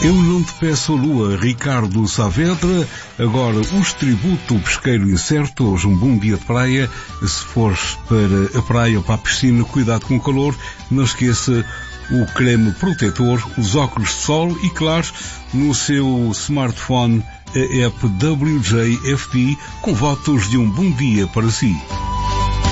Eu não te peço a lua, Ricardo Saavedra. Agora, os tributo pesqueiro incerto. Hoje um bom dia de praia. Se fores para a praia ou para a piscina, cuidado com o calor. Não esqueça o creme protetor, os óculos de sol e, claro, no seu smartphone, a app WJFD com votos de um bom dia para si.